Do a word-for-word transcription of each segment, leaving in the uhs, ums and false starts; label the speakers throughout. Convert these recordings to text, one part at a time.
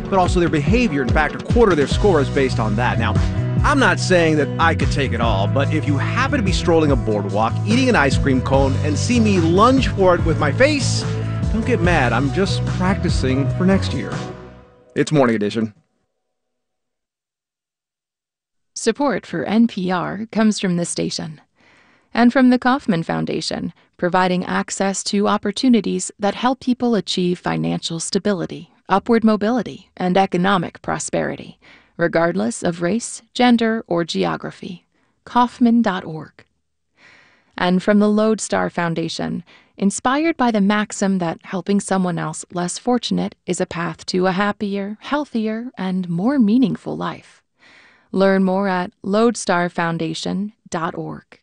Speaker 1: but also their behavior. In fact, a quarter of their score is based on that. Now, I'm not saying that I could take it all, but if you happen to be strolling a boardwalk, eating an ice cream cone, and see me lunge for it with my face, don't get mad. I'm just practicing for next year. It's Morning Edition.
Speaker 2: Support for N P R comes from this station and from the Kauffman Foundation, providing access to opportunities that help people achieve financial stability, upward mobility, and economic prosperity, regardless of race, gender, or geography. Kauffman dot org. And from the Lodestar Foundation, inspired by the maxim that helping someone else less fortunate is a path to a happier, healthier, and more meaningful life. Learn more at lodestar foundation dot org.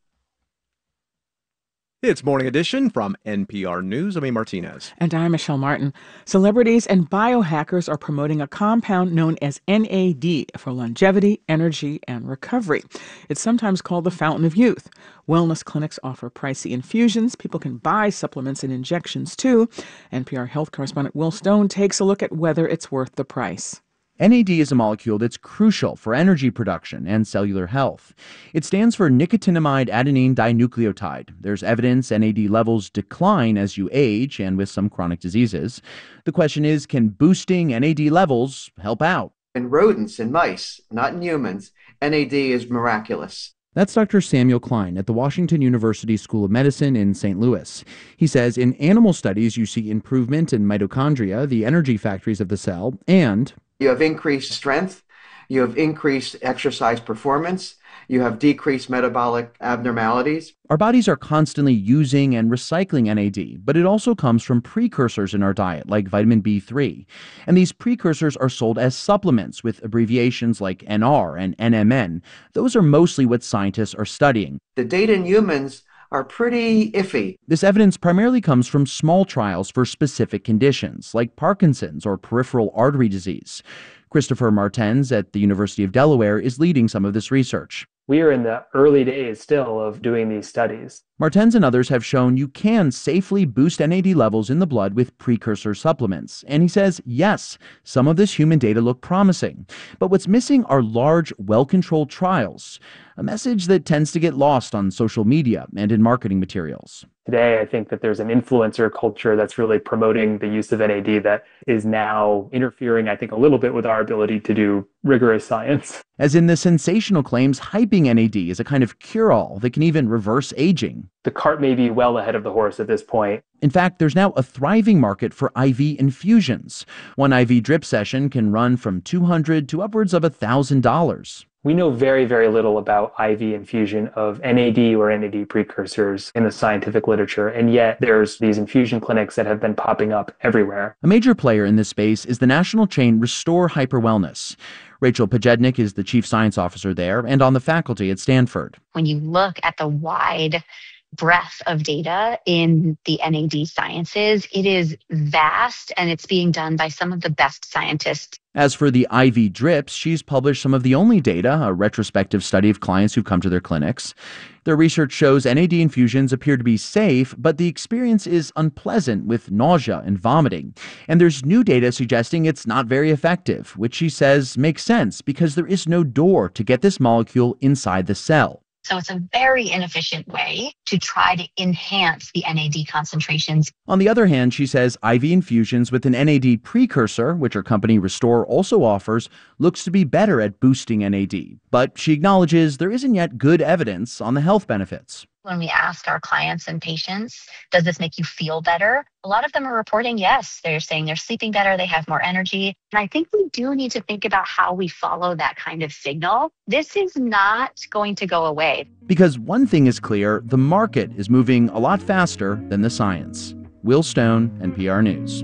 Speaker 1: It's Morning Edition from N P R News. I'm A. Martinez.
Speaker 3: And I'm Michelle Martin. Celebrities and biohackers are promoting a compound known as N A D for longevity, energy, and recovery. It's sometimes called the fountain of youth. Wellness clinics offer pricey infusions. People can buy supplements and injections, too. N P R health correspondent Will Stone takes a look at whether it's worth the price.
Speaker 4: N A D is a molecule that's crucial for energy production and cellular health. It stands for nicotinamide adenine dinucleotide. There's evidence N A D levels decline as you age and with some chronic diseases. The question is, can boosting N A D levels help out?
Speaker 5: In rodents and mice, not in humans, N A D is miraculous.
Speaker 4: That's Doctor Samuel Klein at the Washington University School of Medicine in Saint Louis. He says in animal studies you see improvement in mitochondria, the energy factories of the cell, and
Speaker 5: you have increased strength, you have increased exercise performance, you have decreased metabolic abnormalities.
Speaker 4: Our bodies are constantly using and recycling N A D, but it also comes from precursors in our diet, like vitamin B three. And these precursors are sold as supplements with abbreviations like N R and N M N. Those are mostly what scientists are studying.
Speaker 5: The data in humans are pretty iffy.
Speaker 4: This evidence primarily comes from small trials for specific conditions, like Parkinson's or peripheral artery disease. Christopher Martens at the University of Delaware is leading some of this research.
Speaker 6: We are in the early days still of doing these studies.
Speaker 4: Martens and others have shown you can safely boost N A D levels in the blood with precursor supplements. And he says, yes, some of this human data look promising. But what's missing are large, well-controlled trials, a message that tends to get lost on social media and in marketing materials.
Speaker 6: Today, I think that there's an influencer culture that's really promoting the use of N A D that is now interfering, I think, a little bit with our ability to do rigorous science.
Speaker 4: As in the sensational claims hyping N A D as a kind of cure-all that can even reverse aging.
Speaker 6: The cart may be well ahead of the horse at this point.
Speaker 4: In fact, there's now a thriving market for I V infusions. One I V drip session can run from two hundred dollars to upwards of one thousand dollars.
Speaker 6: We know very, very little about I V infusion of N A D or N A D precursors in the scientific literature, and yet there's these infusion clinics that have been popping up everywhere.
Speaker 4: A major player in this space is the national chain Restore Hyper Wellness. Rachel Pojednik is the chief science officer there and on the faculty at Stanford.
Speaker 7: When you look at the wide breadth of data in the N A D sciences, it is vast, and it's being done by some of the best scientists.
Speaker 4: As for the I V drips, she's published some of the only data, a retrospective study of clients who've come to their clinics. Their research shows N A D infusions appear to be safe, but the experience is unpleasant with nausea and vomiting. And there's new data suggesting it's not very effective, which she says makes sense because there is no door to get this molecule inside the cell.
Speaker 7: So it's a very inefficient way to try to enhance the N A D concentrations.
Speaker 4: On the other hand, she says I V infusions with an N A D precursor, which her company Restore also offers, looks to be better at boosting N A D. But she acknowledges there isn't yet good evidence on the health benefits.
Speaker 7: When we ask our clients and patients, does this make you feel better? A lot of them are reporting yes. They're saying they're sleeping better, they have more energy. And I think we do need to think about how we follow that kind of signal. This is not going to go away.
Speaker 4: Because one thing is clear, the market is moving a lot faster than the science. Will Stone, N P R News.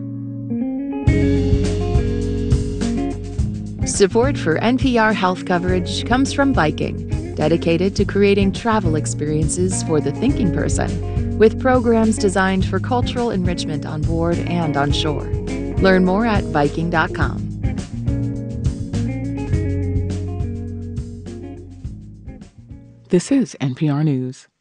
Speaker 2: Support for N P R health coverage comes from Viking, dedicated to creating travel experiences for the thinking person, with programs designed for cultural enrichment on board and on shore. Learn more at viking dot com.
Speaker 3: This is N P R News.